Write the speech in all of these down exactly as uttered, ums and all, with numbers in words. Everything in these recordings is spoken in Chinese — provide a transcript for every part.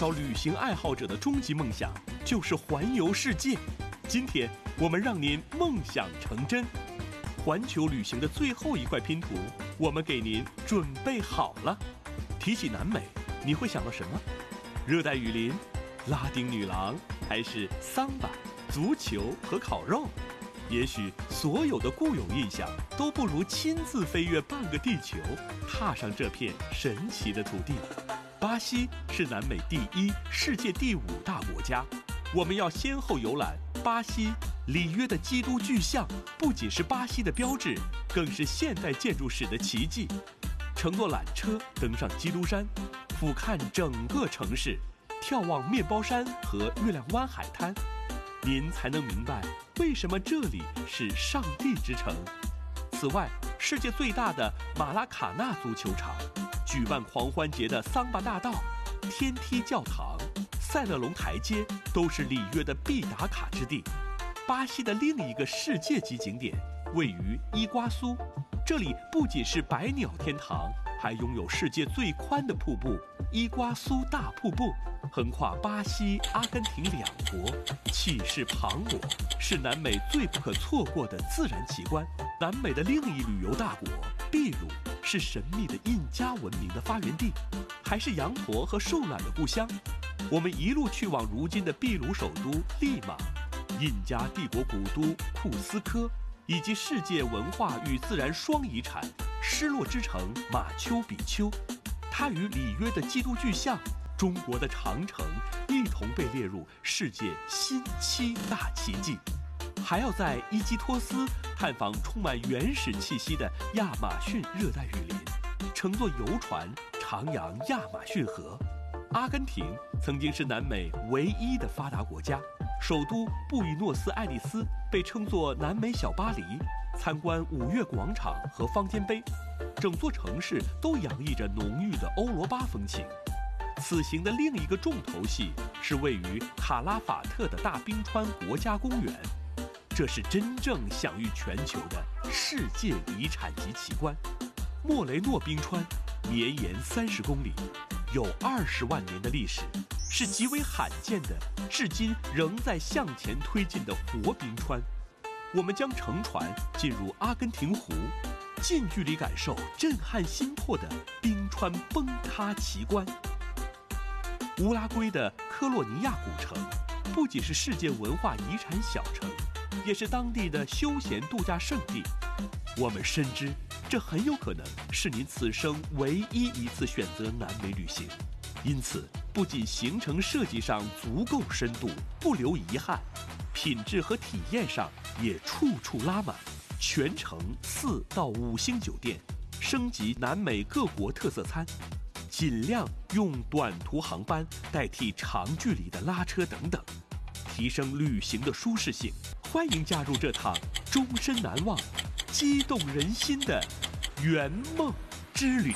少旅行爱好者的终极梦想就是环游世界。今天我们让您梦想成真。环球旅行的最后一块拼图，我们给您准备好了。提起南美，你会想到什么？热带雨林、拉丁女郎，还是桑巴、足球和烤肉？也许所有的固有印象都不如亲自飞越半个地球，踏上这片神奇的土地。巴西是南美第一、世界第五大国家，我们要先后游览巴西里约的基督巨像，不仅是巴西的标志，更是现代建筑史的奇迹。乘坐缆车登上基督山，俯瞰整个城市，眺望面包山和月亮湾海滩，您才能明白为什么这里是上帝之城。此外，世界最大的马拉卡纳足球场，举办狂欢节的桑巴大道、天梯教堂、塞勒隆台阶都是里约的必打卡之地。巴西的另一个世界级景点位于伊瓜苏，这里不仅是百鸟天堂，还拥有世界最宽的瀑布伊瓜苏大瀑布，横跨巴西、阿根廷两国，气势磅礴，是南美最不可错过的自然奇观。南美的另一旅游大国秘鲁是神秘的印加文明的发源地，还是羊驼和瘦懒的故乡。我们一路去往如今的秘鲁首都利马、印加帝国古都库斯科，以及世界文化与自然双遗产失落之城马丘比丘。它与里约的基督巨像、中国的长城一同被列入世界新七大奇迹。还要在伊基托斯探访充满原始气息的亚马逊热带雨林，乘坐游船徜徉亚马逊河。阿根廷曾经是南美唯一的发达国家，首都布宜诺斯艾利斯被称作南美小巴黎。参观五月广场和方尖碑，整座城市都洋溢着浓郁的欧罗巴风情。此行的另一个重头戏是位于卡拉法特的大冰川国家公园，这是真正享誉全球的世界遗产级奇观。莫雷诺冰川绵延三十公里，有二十万年的历史，是极为罕见的，至今仍在向前推进的活冰川。我们将乘船进入阿根廷湖，近距离感受震撼心魄的冰川崩塌奇观。乌拉圭的科洛尼亚古城不仅是世界文化遗产小城，也是当地的休闲度假胜地。我们深知，这很有可能是您此生唯一一次选择南美旅行，因此不仅行程设计上足够深度，不留遗憾，品质和体验上也处处拉满。全程四到五星酒店，升级南美各国特色餐，尽量用短途航班代替长距离的拉车等等，提升旅行的舒适性。欢迎加入这趟终身难忘、激动人心的圆梦之旅。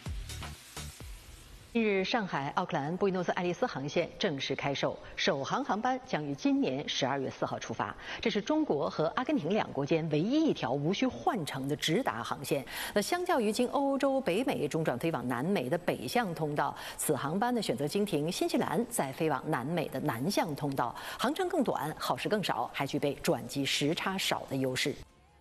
近日，上海奥克兰布宜诺斯艾利斯航线正式开售，首航航班将于今年十二月四号出发。这是中国和阿根廷两国间唯一一条无需换乘的直达航线。那相较于经欧洲、北美中转飞往南美的北向通道，此航班呢选择经停新西兰，再飞往南美的南向通道，航程更短，耗时更少，还具备转机时差少的优势。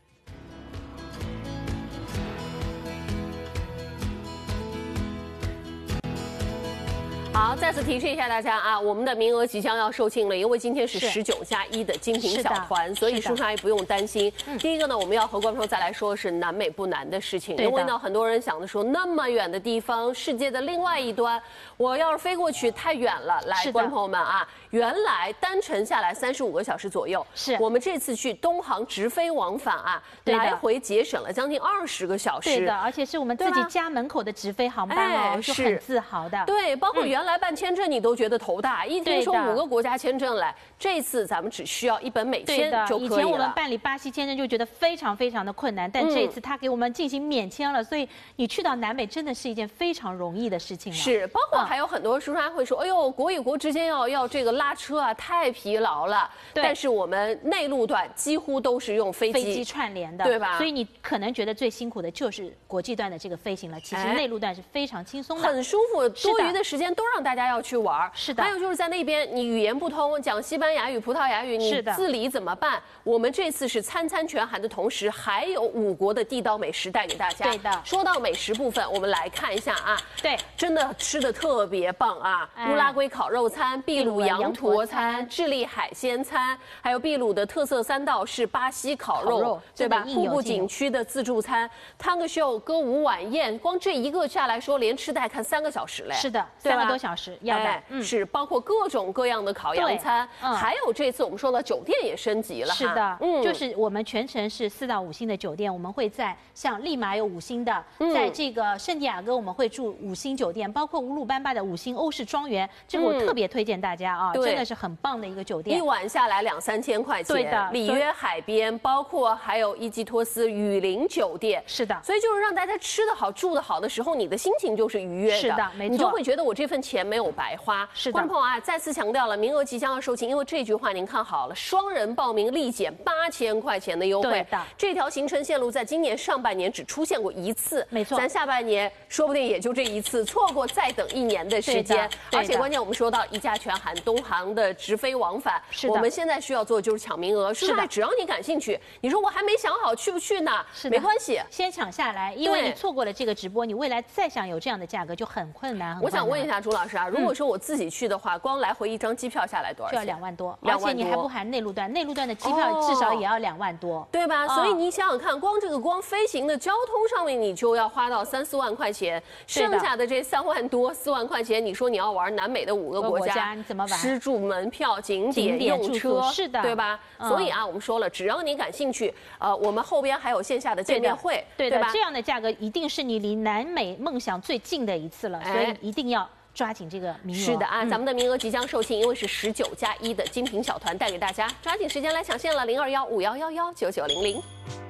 好，再次提示一下大家啊，我们的名额即将要售罄了，因为今天是十九加一的精品小团，所以舒莎也不用担心。嗯、第一个呢，我们要和观众朋友再来说是南美不难的事情，因为呢，很多人想的说那么远的地方，世界的另外一端，我要是飞过去太远了。来，观众朋友们啊，原来单程下来三十五个小时左右，是我们这次去东航直飞往返啊，来回节省了将近二十个小时。 对的，而且是我们自己家门口的直飞航班哦，哎、是很自豪的。 对，包括原来。来办签证你都觉得头大，一听说五个国家签证来，这次咱们只需要一本美签就可以了。 以前我们办理巴西签证就觉得非常非常的困难，但这一次他给我们进行免签了，所以你去到南美真的是一件非常容易的事情了。 是，包括还有很多书商会说，哎呦，国与国之间要要这个拉车啊，太疲劳了。但是我们内陆段几乎都是用飞机飞机串联的， 对吧？ 所以你可能觉得最辛苦的就是国际段的这个飞行了，其实内陆段是非常轻松的， 很舒服，多余的时间都让让大家要去玩。 是的。 还有就是在那边你语言不通，讲西班牙语、葡萄牙语，你自理怎么办？我们这次是餐餐全含的同时，还有五国的地道美食带给大家。 对的。 说到美食部分，我们来看一下啊， 对， 真的吃的特别棒啊！乌拉圭烤肉餐、秘鲁羊驼餐、智利海鲜餐，还有秘鲁的特色三道是巴西烤肉，对吧？瀑布景区的自助餐、汤个秀、歌舞晚宴，光这一个下来说，连吃带看三个小时嘞。 是的，三个多小时要的。 嗯，是包括各种各样的烤羊餐，还有这次我们说的酒店也升级了。 是的，嗯，就是我们全程是四到五星的酒店，我们会在像利马有五星的，在这个圣地亚哥我们会住五星酒店，包括乌鲁班巴的五星欧式庄园，这个我特别推荐大家啊，真的是很棒的一个酒店， 一晚下来两三千块钱。对的，里约海边，包括还有伊基托斯雨林酒店。 是的， 所以就是让大家吃得好、住得好的时候，你的心情就是愉悦的。 是的，没错， 你就会觉得我这份钱没有白花。 是的， 观众朋友啊，再次强调了，名额即将要售罄，因为这句话您看好了，双人报名立减八千块钱的优惠。 对的， 这条行程线路在今年上半年只出现过一次， 没错， 咱下半年说不定也就这一次，错过再等一年的时间。而且关键我们说到一价全含东航的直飞往返， 是的， 我们现在需要做的就是抢名额。是的，只要你感兴趣，你说我还没想好去不去呢，没关系， 先抢下来，因为你错过了这个直播，你未来再想有这样的价格就很困难。 我想问一下朱老师啊，如果说我自己去的话，光来回一张机票下来多少钱？ 就要两万多，而且你还不含内陆段，内陆段的机票至少也要两万多， 对吧？所以你想想看，光这个光飞行的交通上面，你就要花到三四万块钱，剩下的这三万多四万块钱，你说你要玩南美的五个国家， 你怎么玩？ 吃住门票、景点、用车， 是的， 对吧？所以啊，我们说了，只要你感兴趣，呃，我们后边还有线下的见面会， 对吧？这样的价格一定是你离南美梦想最近的一次了，所以一定要抓紧这个名额。 是的啊，咱们的名额即将售罄，因为是十九加一的精品小团带给大家，抓紧时间来抢线了，零二幺五幺幺幺九九零零。